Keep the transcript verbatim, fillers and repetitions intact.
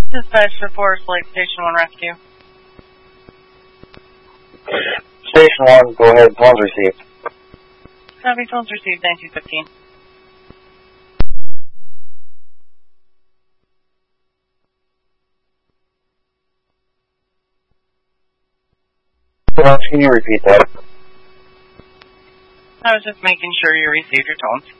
Dispatch to Forest Lake Station one Rescue. Station one, go ahead, phone's received. Copy, phone's received, nineteen fifteen. Can you repeat that? I was just making sure you received your tones.